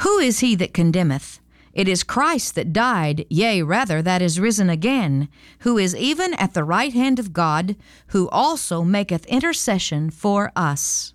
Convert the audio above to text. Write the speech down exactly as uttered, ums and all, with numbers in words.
Who is he that condemneth? It is Christ that died, yea, rather, that is risen again, who is even at the right hand of God, who also maketh intercession for us.